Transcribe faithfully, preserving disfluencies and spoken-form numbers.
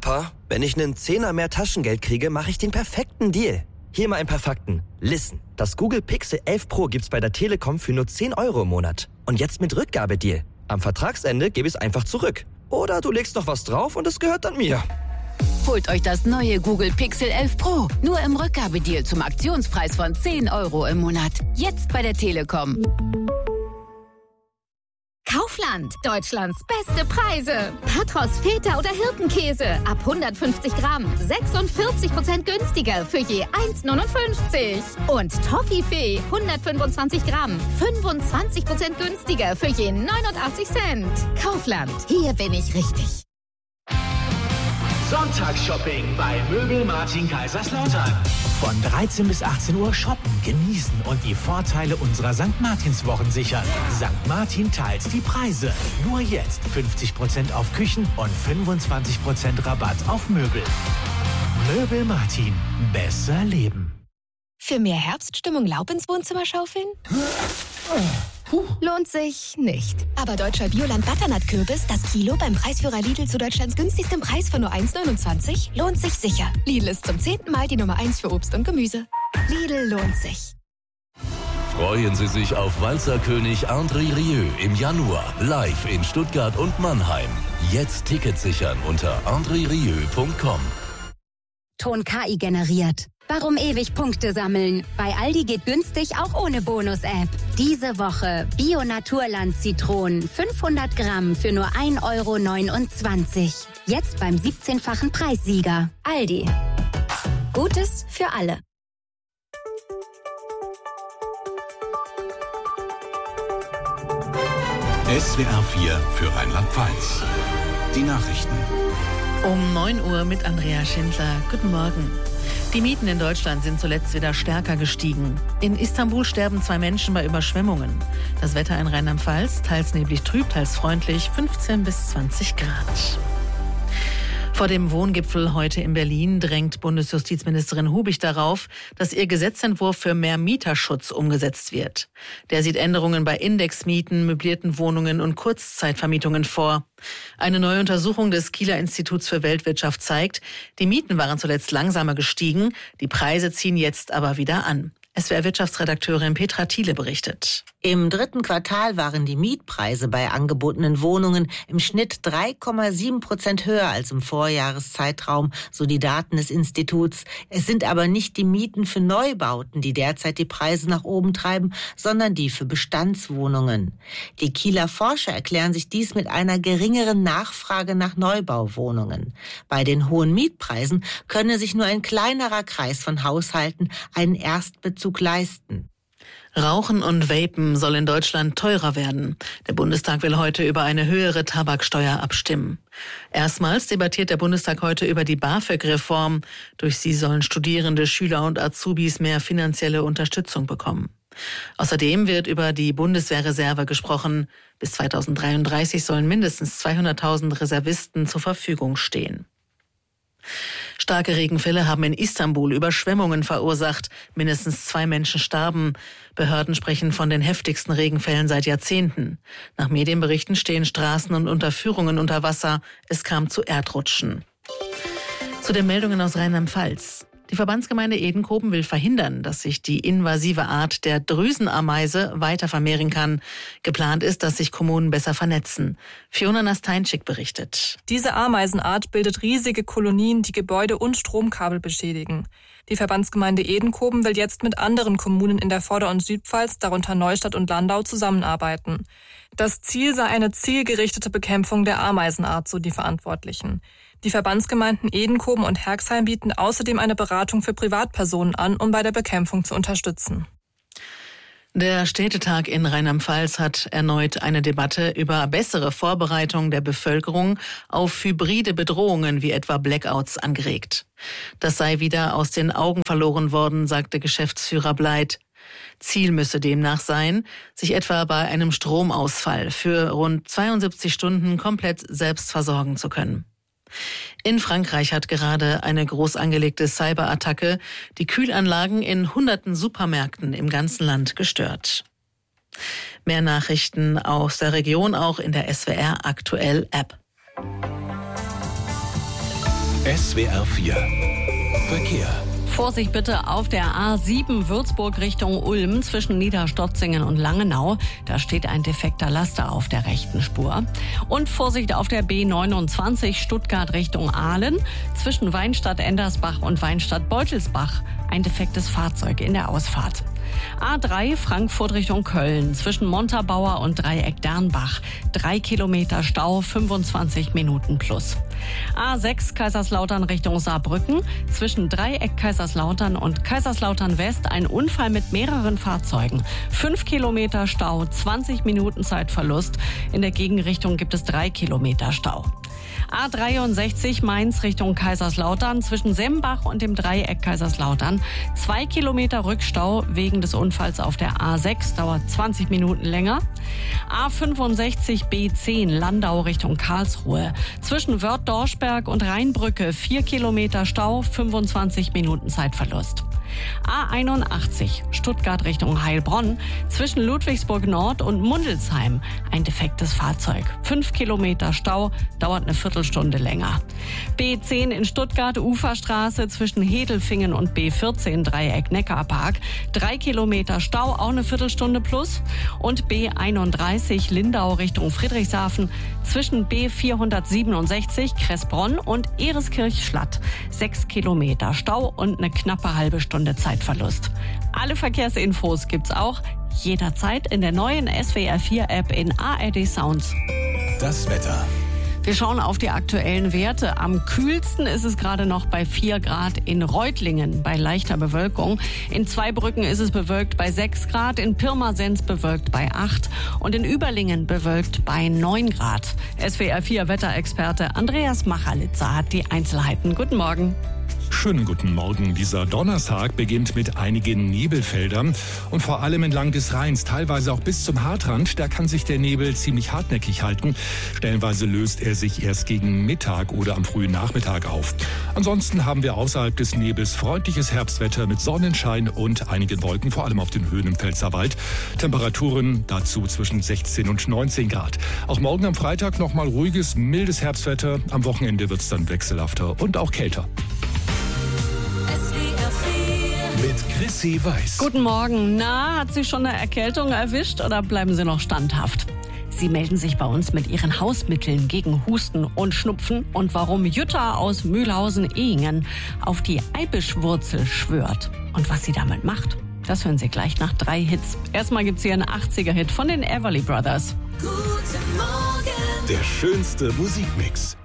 Papa, wenn ich einen Zehner mehr Taschengeld kriege, mache ich den perfekten Deal. Hier mal ein paar Fakten. Listen, das Google Pixel elf Pro gibt's bei der Telekom für nur zehn Euro im Monat. Und jetzt mit Rückgabedeal. Am Vertragsende gebe ich es einfach zurück. Oder du legst noch was drauf und es gehört dann mir. Holt euch das neue Google Pixel elf Pro. Nur im Rückgabedeal zum Aktionspreis von zehn Euro im Monat. Jetzt bei der Telekom. Kaufland, Deutschlands beste Preise. Patros, Feta oder Hirtenkäse ab hundertfünfzig Gramm, sechsundvierzig Prozent günstiger für je eins Komma neunundfünfzig. Und Toffifee, hundertfünfundzwanzig Gramm, fünfundzwanzig Prozent günstiger für je neunundachtzig Cent. Kaufland, hier bin ich richtig. Sonntagsshopping bei Möbel Martin Kaiserslautern. Von dreizehn bis achtzehn Uhr shoppen, genießen und die Vorteile unserer Sankt Martinswochen sichern. Sankt Martin teilt die Preise. Nur jetzt fünfzig Prozent auf Küchen und fünfundzwanzig Prozent Rabatt auf Möbel. Möbel Martin. Besser leben. Für mehr Herbststimmung Laub ins Wohnzimmer schaufeln? Lohnt sich nicht. Aber deutscher Bioland-Butternut-Kürbis, das Kilo beim Preisführer Lidl zu Deutschlands günstigstem Preis von nur eins Komma neunundzwanzig, lohnt sich sicher. Lidl ist zum zehnten Mal die Nummer eins für Obst und Gemüse. Lidl lohnt sich. Freuen Sie sich auf Walzerkönig André Rieu im Januar live in Stuttgart und Mannheim. Jetzt Tickets sichern unter andre rieu punkt com. Ton K I generiert. Warum ewig Punkte sammeln? Bei Aldi geht günstig auch ohne Bonus-App. Diese Woche Bio-Naturland-Zitronen fünfhundert Gramm für nur ein Euro neunundzwanzig. Jetzt beim siebzehnfachen Preissieger. Aldi. Gutes für alle. S W R vier für Rheinland-Pfalz. Die Nachrichten. Um neun Uhr mit Andrea Schindler. Guten Morgen. Die Mieten in Deutschland sind zuletzt wieder stärker gestiegen. In Istanbul sterben zwei Menschen bei Überschwemmungen. Das Wetter in Rheinland-Pfalz, teils neblig trüb, teils freundlich, fünfzehn bis zwanzig Grad. Vor dem Wohngipfel heute in Berlin drängt Bundesjustizministerin Hubig darauf, dass ihr Gesetzentwurf für mehr Mieterschutz umgesetzt wird. Der sieht Änderungen bei Indexmieten, möblierten Wohnungen und Kurzzeitvermietungen vor. Eine neue Untersuchung des Kieler Instituts für Weltwirtschaft zeigt, die Mieten waren zuletzt langsamer gestiegen, die Preise ziehen jetzt aber wieder an. S W R-Wirtschaftsredakteurin Petra Thiele berichtet. Im dritten Quartal waren die Mietpreise bei angebotenen Wohnungen im Schnitt drei Komma sieben Prozent höher als im Vorjahreszeitraum, so die Daten des Instituts. Es sind aber nicht die Mieten für Neubauten, die derzeit die Preise nach oben treiben, sondern die für Bestandswohnungen. Die Kieler Forscher erklären sich dies mit einer geringeren Nachfrage nach Neubauwohnungen. Bei den hohen Mietpreisen könne sich nur ein kleinerer Kreis von Haushalten einen Erstbezug leisten. Rauchen und Vapen soll in Deutschland teurer werden. Der Bundestag will heute über eine höhere Tabaksteuer abstimmen. Erstmals debattiert der Bundestag heute über die BAföG-Reform. Durch sie sollen Studierende, Schüler und Azubis mehr finanzielle Unterstützung bekommen. Außerdem wird über die Bundeswehrreserve gesprochen. Bis zweitausenddreiunddreißig sollen mindestens zweihunderttausend Reservisten zur Verfügung stehen. Starke Regenfälle haben in Istanbul Überschwemmungen verursacht. Mindestens zwei Menschen starben. Behörden sprechen von den heftigsten Regenfällen seit Jahrzehnten. Nach Medienberichten stehen Straßen und Unterführungen unter Wasser. Es kam zu Erdrutschen. Zu den Meldungen aus Rheinland-Pfalz. Die Verbandsgemeinde Edenkoben will verhindern, dass sich die invasive Art der Drüsenameise weiter vermehren kann. Geplant ist, dass sich Kommunen besser vernetzen. Fiona Nasteinczyk berichtet. Diese Ameisenart bildet riesige Kolonien, die Gebäude und Stromkabel beschädigen. Die Verbandsgemeinde Edenkoben will jetzt mit anderen Kommunen in der Vorder- und Südpfalz, darunter Neustadt und Landau, zusammenarbeiten. Das Ziel sei eine zielgerichtete Bekämpfung der Ameisenart, so die Verantwortlichen. Die Verbandsgemeinden Edenkoben und Herxheim bieten außerdem eine Beratung für Privatpersonen an, um bei der Bekämpfung zu unterstützen. Der Städtetag in Rheinland-Pfalz hat erneut eine Debatte über bessere Vorbereitung der Bevölkerung auf hybride Bedrohungen wie etwa Blackouts angeregt. Das sei wieder aus den Augen verloren worden, sagte Geschäftsführer Bleit. Ziel müsse demnach sein, sich etwa bei einem Stromausfall für rund zweiundsiebzig Stunden komplett selbst versorgen zu können. In Frankreich hat gerade eine groß angelegte Cyberattacke die Kühlanlagen in hunderten Supermärkten im ganzen Land gestört. Mehr Nachrichten aus der Region auch in der S W R Aktuell App. S W R vier Verkehr. Vorsicht bitte auf der A sieben Würzburg Richtung Ulm zwischen Niederstotzingen und Langenau. Da steht ein defekter Laster auf der rechten Spur. Und Vorsicht auf der B neunundzwanzig Stuttgart Richtung Aalen zwischen Weinstadt-Endersbach und Weinstadt-Beutelsbach. Ein defektes Fahrzeug in der Ausfahrt. A drei Frankfurt Richtung Köln zwischen Montabaur und Dreieck Dernbach. Drei Kilometer Stau, fünfundzwanzig Minuten plus. A sechs Kaiserslautern Richtung Saarbrücken zwischen Dreieck Kaiserslautern und Kaiserslautern West ein Unfall mit mehreren Fahrzeugen. Fünf Kilometer Stau, zwanzig Minuten Zeitverlust. In der Gegenrichtung gibt es drei Kilometer Stau. A dreiundsechzig Mainz Richtung Kaiserslautern zwischen Sembach und dem Dreieck Kaiserslautern. Zwei Kilometer Rückstau wegen des Unfalls auf der A sechs, dauert zwanzig Minuten länger. A fünfundsechzig B zehn Landau Richtung Karlsruhe. Zwischen Wörth-Dorschberg und Rheinbrücke vier Kilometer Stau, fünfundzwanzig Minuten Zeitverlust. A einundachtzig Stuttgart Richtung Heilbronn zwischen Ludwigsburg Nord und Mundelsheim ein defektes Fahrzeug. Fünf Kilometer Stau, dauert eine Viertelstunde länger. B zehn in Stuttgart Uferstraße zwischen Hedelfingen und B vierzehn Dreieck Neckarpark. Drei Kilometer Stau, auch eine Viertelstunde plus. Und B einunddreißig Lindau Richtung Friedrichshafen zwischen B vierhundertsiebenundsechzig Kressbronn und Ereskirch-Schlatt. Sechs Kilometer Stau und eine knappe halbe Stunde Zeitverlust. Alle Verkehrsinfos gibt's auch jederzeit in der neuen S W R vier App in A R D Sounds. Das Wetter. Wir schauen auf die aktuellen Werte. Am kühlsten ist es gerade noch bei vier Grad in Reutlingen bei leichter Bewölkung. In Zweibrücken ist es bewölkt bei sechs Grad, in Pirmasens bewölkt bei acht und in Überlingen bewölkt bei neun Grad. S W R vier Wetterexperte Andreas Machalitzer hat die Einzelheiten. Guten Morgen. Schönen guten Morgen. Dieser Donnerstag beginnt mit einigen Nebelfeldern und vor allem entlang des Rheins, teilweise auch bis zum Hartrand. Da kann sich der Nebel ziemlich hartnäckig halten. Stellenweise löst er sich erst gegen Mittag oder am frühen Nachmittag auf. Ansonsten haben wir außerhalb des Nebels freundliches Herbstwetter mit Sonnenschein und einigen Wolken, vor allem auf den Höhen im Pfälzerwald. Temperaturen dazu zwischen sechzehn und neunzehn Grad. Auch morgen am Freitag nochmal ruhiges, mildes Herbstwetter. Am Wochenende wird es dann wechselhafter und auch kälter. Mit Chrissy Weiß. Guten Morgen. Na, hat Sie schon eine Erkältung erwischt oder bleiben Sie noch standhaft? Sie melden sich bei uns mit Ihren Hausmitteln gegen Husten und Schnupfen und warum Jutta aus Mühlhausen-Ehingen auf die Eibischwurzel schwört und was sie damit macht. Das hören Sie gleich nach drei Hits. Erstmal gibt's hier einen achtziger Hit von den Everly Brothers. Guten Morgen. Der schönste Musikmix.